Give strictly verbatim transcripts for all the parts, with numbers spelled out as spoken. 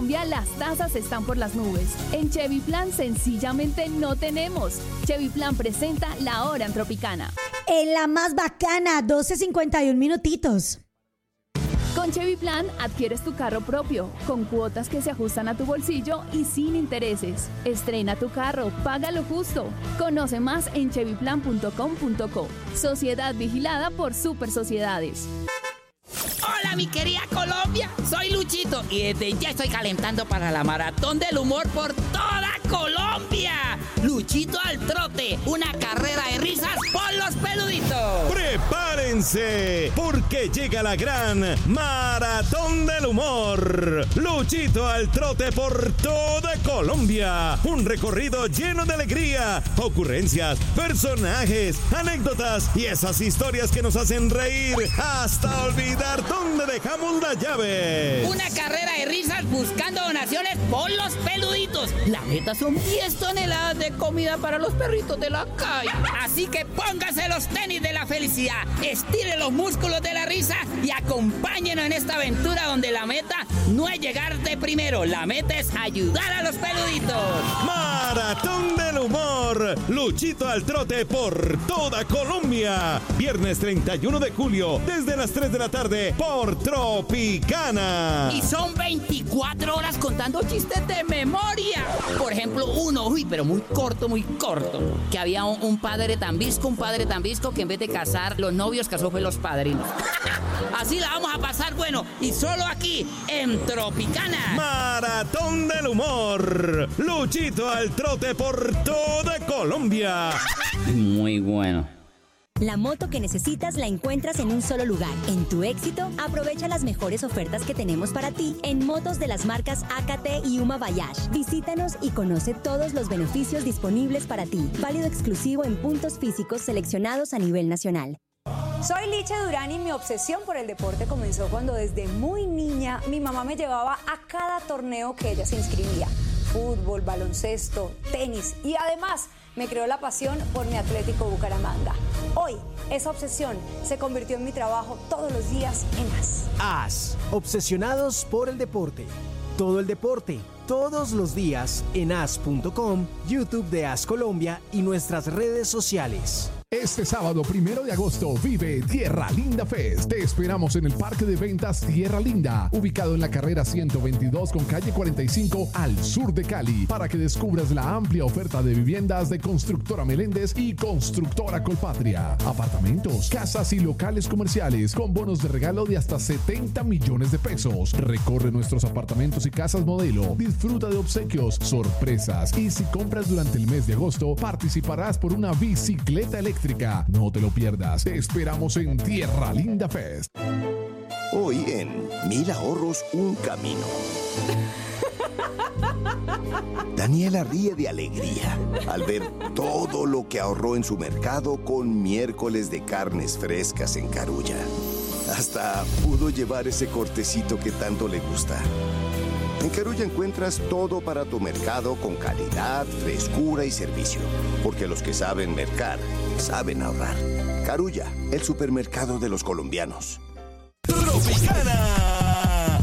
Colombia las tasas están por las nubes. En Chevy Plan sencillamente no tenemos. Chevy Plan presenta La Hora en Tropicana. En la más bacana, doce cincuenta y un minutitos. Con Chevy Plan adquieres tu carro propio, con cuotas que se ajustan a tu bolsillo y sin intereses. Estrena tu carro, paga lo justo. Conoce más en chevy plan punto com punto co. Sociedad vigilada por Super Sociedades. Hola mi querida Colombia, soy Luchito y desde ya estoy calentando para la maratón del humor por toda Colombia. Luchito al trote, una carrera de risas por los peluditos. ¡Prepárense! Porque llega la gran Maratón del Humor. Luchito al trote por toda Colombia. Un recorrido lleno de alegría, ocurrencias, personajes, anécdotas y esas historias que nos hacen reír hasta olvidar dónde dejamos las llaves. Una carrera de risas buscando donaciones por los peluditos. La meta son diez toneladas de comida para los perritos de la calle. Así que póngase los tenis de la felicidad, estire los músculos de la risa y acompáñenos en esta aventura donde la meta no es llegar de primero, la meta es ayudar a los peluditos. Maratón del Humor. Luchito al trote por toda Colombia. Viernes treinta y uno de julio, desde las tres de la tarde, por Tropicana. Y son veinticuatro horas contando chistes de memoria. Por ejemplo, uno, uy, pero muy corto, muy corto. Que había un, un padre tan visco, un padre tan visco que en vez de casar los novios, casó fue los padrinos. Así la vamos a pasar, bueno, y solo aquí, en Tropicana. Maratón del Humor. Luchito al trote por toda Colombia. Muy bueno. La moto que necesitas la encuentras en un solo lugar. En Tu Éxito, aprovecha las mejores ofertas que tenemos para ti en motos de las marcas A K T y Uma Bayash. Visítanos y conoce todos los beneficios disponibles para ti. Válido exclusivo en puntos físicos seleccionados a nivel nacional. Soy Licha Durán y mi obsesión por el deporte comenzó cuando desde muy niña mi mamá me llevaba a cada torneo que ella se inscribía. Fútbol, baloncesto, tenis y además me creó la pasión por mi Atlético Bucaramanga. Hoy, esa obsesión se convirtió en mi trabajo todos los días en A S. A S, obsesionados por el deporte. Todo el deporte, todos los días en A S punto com, YouTube de A S Colombia y nuestras redes sociales. Este sábado primero de agosto vive Tierra Linda Fest. Te esperamos en el Parque de Ventas Tierra Linda, ubicado en la carrera ciento veintidós con calle cuarenta y cinco al sur de Cali, para que descubras la amplia oferta de viviendas de Constructora Meléndez y Constructora Colpatria. Apartamentos, casas y locales comerciales con bonos de regalo de hasta setenta millones de pesos. Recorre nuestros apartamentos y casas modelo. Disfruta de obsequios, sorpresas y si compras durante el mes de agosto participarás por una bicicleta eléctrica. No te lo pierdas. Te esperamos en Tierra Linda Fest. Hoy en Mil Ahorros, un camino. Daniela ríe de alegría al ver todo lo que ahorró en su mercado con miércoles de carnes frescas en Carulla. Hasta pudo llevar ese cortecito que tanto le gusta. En Carulla encuentras todo para tu mercado con calidad, frescura y servicio. Porque los que saben mercar, saben ahorrar. Carulla, el supermercado de los colombianos. ¡Tropicana!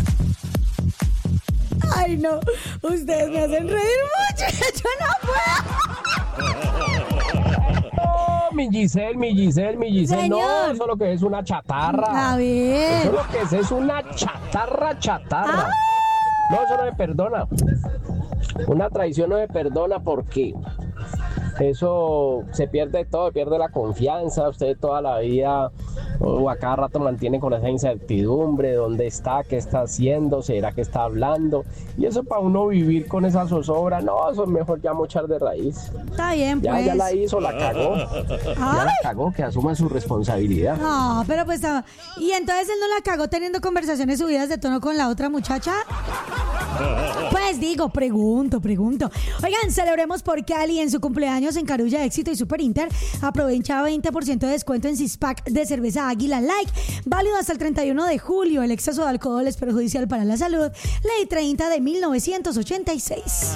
Ay, no. Ustedes me hacen reír mucho. Yo no puedo. Oh, mi Giselle, mi Giselle, mi Giselle. Señor. No, eso lo que es una chatarra. A ver. Eso lo que es es una chatarra, chatarra. Ah. No, eso no me perdona. Una traición no me perdona porque eso se pierde todo, pierde la confianza. Usted toda la vida o a cada rato mantiene con esa incertidumbre, dónde está, qué está haciendo, será que está hablando. Y eso para uno vivir con esa zozobra, no, eso es mejor ya mochar de raíz. Está bien, Ya, pues. ya la hizo, la cagó. Ya la cagó, que asuma su responsabilidad. No, pero pues... ah, ¿y entonces él no la cagó teniendo conversaciones subidas de tono con la otra muchacha? Pues digo, pregunto, pregunto. Oigan, celebremos por Cali en su cumpleaños en Carulla, Éxito y Super Inter. Aprovecha veinte por ciento de descuento en six pack de cerveza Águila Like. Válido hasta el treinta y uno de julio. El exceso de alcohol es perjudicial para la salud. Ley treinta de mil novecientos ochenta y seis.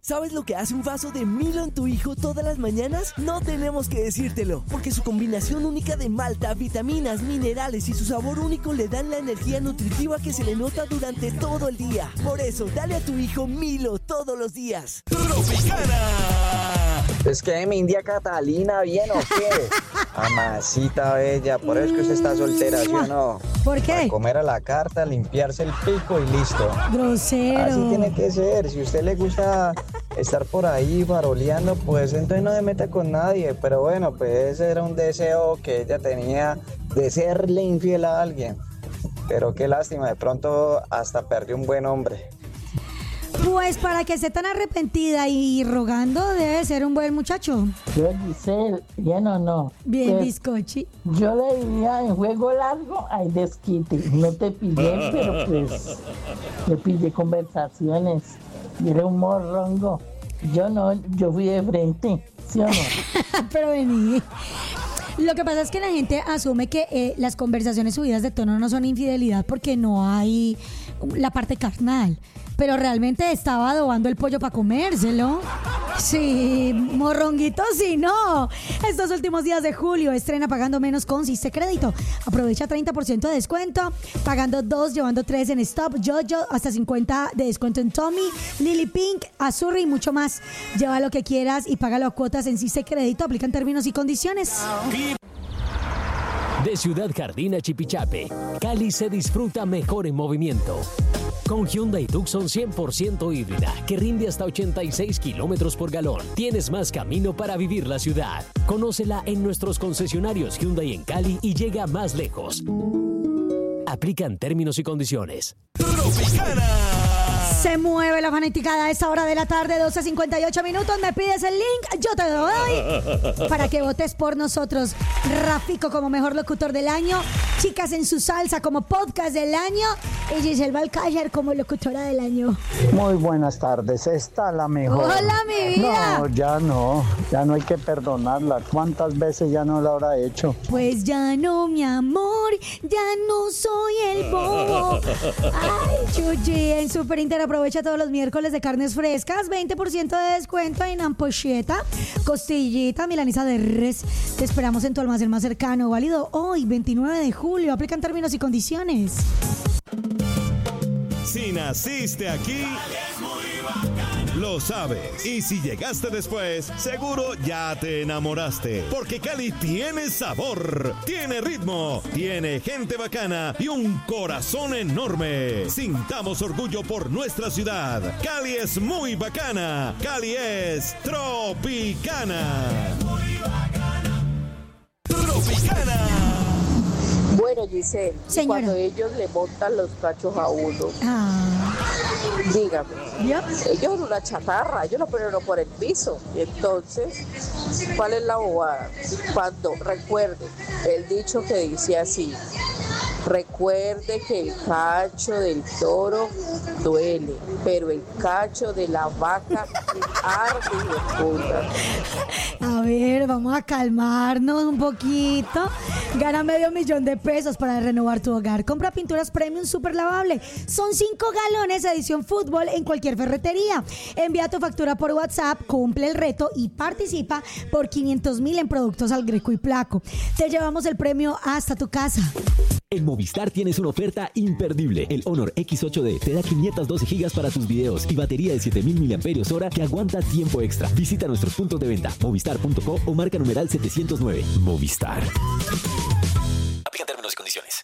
¿Sabes lo que hace un vaso de Milo en tu hijo todas las mañanas? No tenemos que decírtelo, porque su combinación única de malta, vitaminas, minerales y su sabor único le dan la energía nutritiva que se le nota durante todo el día. Por eso, dale a tu hijo Milo todos los días. ¡Tropicana! Es que mi India Catalina, ¿bien o qué? Mamacita bella, por eso es que usted está soltera, ¿sí o no? ¿Por qué? Para comer a la carta, limpiarse el pico y listo. Grosero. Así tiene que ser. Si a usted le gusta estar por ahí faroleando, pues entonces no se meta con nadie. Pero bueno, pues ese era un deseo que ella tenía de serle infiel a alguien. Pero qué lástima, de pronto hasta perdió un buen hombre. Pues para que esté tan arrepentida y rogando, debe ser un buen muchacho. Yo, Giselle, ¿bien o no? Bien, pues, bizcochi. Yo le diría en juego largo, hay desquite. No te pillé, pero pues le pillé conversaciones. Y era un morrongo. Yo no, yo fui de frente, ¿sí o no? Pero vení. Lo que pasa es que la gente asume que eh, las conversaciones subidas de tono no son infidelidad porque no hay la parte carnal. Pero realmente estaba adobando el pollo para comérselo. Sí, morronguito, sí, no. Estos últimos días de julio estrena pagando menos con Ciste Crédito. Aprovecha treinta por ciento de descuento, pagando dos, llevando tres en Stop, Jojo, hasta cincuenta de descuento en Tommy, Lily Pink, Azurri y mucho más. Lleva lo que quieras y págalo a cuotas en Ciste Crédito. Aplican términos y condiciones. De Ciudad Jardín a Chipichape, Cali se disfruta mejor en movimiento. Con Hyundai Tucson cien por ciento híbrida, que rinde hasta ochenta y seis kilómetros por galón. Tienes más camino para vivir la ciudad. Conócela en nuestros concesionarios Hyundai en Cali y llega más lejos. Aplican términos y condiciones. Se mueve la fanaticada a esta hora de la tarde, doce cincuenta y ocho minutos. Me pides el link, yo te lo doy para que votes por nosotros. Rafico como mejor locutor del año, Chicas en su salsa como podcast del año y Giselle Valcayer como locutora del año. Muy buenas tardes, esta es la mejor. Hola, mi vida. No, ya no, ya no hay que perdonarla. ¿Cuántas veces ya no la habrá hecho? Pues ya no, mi amor, ya no soy el bobo. Ay, Chuchi, en Super Inter aprovecha todos los miércoles de carnes frescas, veinte por ciento de descuento en ampocheta, costillita, milanesa de res. Te esperamos en tu almacén más cercano, válido hoy, veintinueve de julio. Aplican términos y condiciones. Si naciste aquí, lo sabes. Y si llegaste después, seguro ya te enamoraste. Porque Cali tiene sabor, tiene ritmo, tiene gente bacana y un corazón enorme. Sintamos orgullo por nuestra ciudad. Cali es muy bacana. Cali es tropicana. Tropicana. Bueno, Giselle, cuando ellos le montan los cachos a uno, ah. dígame, ¿ya? Ellos son una chatarra, ellos lo ponen por el piso. Y entonces, ¿cuál es la bobada? Cuando, recuerde, el dicho que dice así, recuerde que el cacho del toro duele, pero el cacho de la vaca arde de puta. A ver, vamos a calmarnos un poquito. Gana medio millón de pesos para renovar tu hogar. Compra pinturas premium super lavable. Son cinco galones edición fútbol en cualquier ferretería. Envía tu factura por WhatsApp, cumple el reto y participa por quinientos mil en productos al Greco y Placo. Te llevamos el premio hasta tu casa. En Movistar tienes una oferta imperdible. El Honor X ocho D te da quinientos doce gigas para tus videos y batería de siete mil miliamperios hora que aguanta tiempo extra. Visita nuestros puntos de venta, movistar punto co o marca numeral setecientos nueve. Movistar. Aplican términos y condiciones.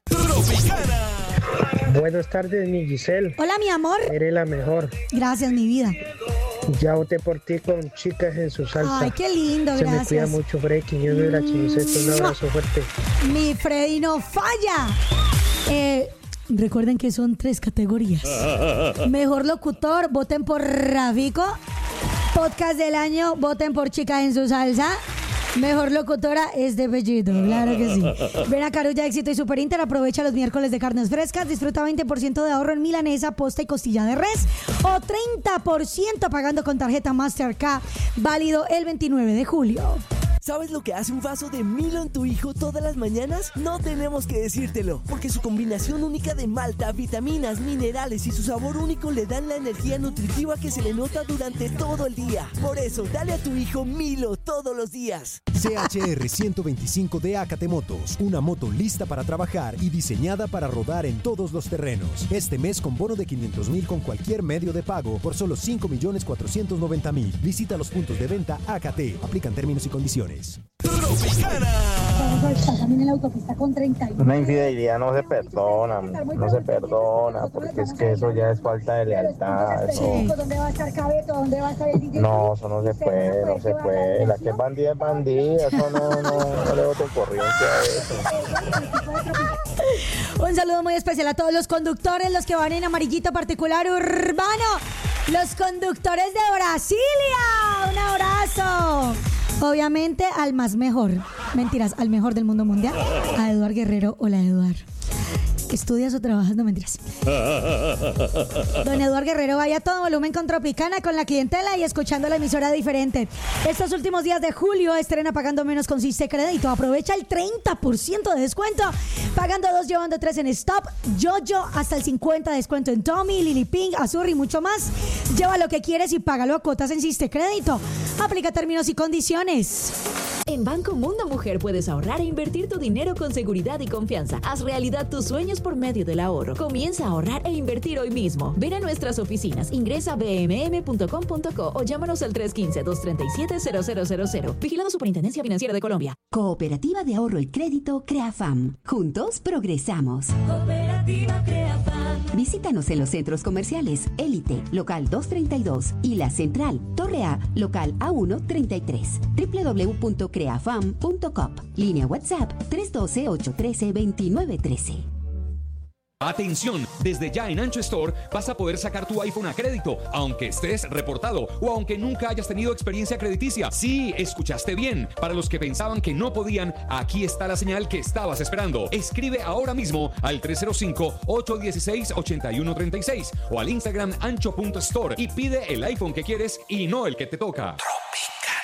Buenas tardes, mi Giselle. Hola, mi amor. Eres la mejor. Gracias, mi vida. Ya voté por ti con Chicas en su salsa. Ay, qué lindo, Se gracias. Se me cuida mucho, Breaking. Yo doy la chiseta. Un abrazo fuerte. Mi Freddy no falla. Eh, recuerden que son tres categorías. Mejor locutor, voten por Rafico. Podcast del año, voten por Chicas en su salsa. Mejor locutora es de Bellito, claro que sí. Ven a Carulla, Éxito y Super Inter. Aprovecha los miércoles de carnes frescas. Disfruta veinte por ciento de ahorro en milanesa, posta y costilla de res. O treinta por ciento pagando con tarjeta Mastercard. Válido el veintinueve de julio. ¿Sabes lo que hace un vaso de Milo en tu hijo todas las mañanas? No tenemos que decírtelo, porque su combinación única de malta, vitaminas, minerales y su sabor único le dan la energía nutritiva que se le nota durante todo el día. Por eso, dale a tu hijo Milo todos los días. C H R ciento veinticinco de Acate Motos, una moto lista para trabajar y diseñada para rodar en todos los terrenos. Este mes con bono de quinientos mil con cualquier medio de pago por solo cinco millones cuatrocientos noventa mil. Visita los puntos de venta A K T. Aplican términos y condiciones. También en la autopista con treinta y uno. Una infidelidad no se perdona, no se perdona, porque es que eso ya es falta de lealtad. Eso. ¿Dónde va a estar Cabeto? ¿Dónde va a estar el D J? No, eso no se puede, no se puede. La que es bandida es bandida, eso no, no, no le boten corriente a eso. Un saludo muy especial a todos los conductores, los que van en amarillito particular urbano, los conductores de Brasilia. Un abrazo. Obviamente al más mejor, mentiras, al mejor del mundo mundial, a Eduard Guerrero. Hola, Eduard. ¿Estudias o trabajas? No, mentiras. Don Eduard Guerrero, vaya a todo volumen con Tropicana, con la clientela y escuchando la emisora diferente. Estos últimos días de julio estrena Pagando Menos con Ciste Crédito. Aprovecha el treinta por ciento de descuento. Pagando dos, llevando tres en Stop, Jojo, hasta el cincuenta por ciento de descuento en Tommy, Lily Pink, Azur y mucho más. Lleva lo que quieres y págalo a cuotas en Ciste Crédito. Aplica términos y condiciones. En Banco Mundo Mujer puedes ahorrar e invertir tu dinero con seguridad y confianza. Haz realidad tus sueños por medio del ahorro. Comienza a ahorrar e invertir hoy mismo. Ven a nuestras oficinas, ingresa a b m m punto com punto co o llámanos al tres uno cinco, dos tres siete, cero cero cero cero. Vigilado Superintendencia Financiera de Colombia. Cooperativa de Ahorro y Crédito CREAFAM. Juntos progresamos. Cooperativa CREAFAM. Visítanos en los centros comerciales Élite, local doscientos treinta y dos, y La Central, Torre A, local A uno treinta y tres. w w w punto creafam punto com. Línea WhatsApp tres uno dos, ocho uno tres, dos nueve uno tres. Atención, desde ya en Ancho Store vas a poder sacar tu iPhone a crédito, aunque estés reportado o aunque nunca hayas tenido experiencia crediticia. Sí, escuchaste bien. Para los que pensaban que no podían, aquí está la señal que estabas esperando. Escribe ahora mismo al tres cero cinco, ocho uno seis, ocho uno tres seis o al Instagram ancho punto store y pide el iPhone que quieres y no el que te toca.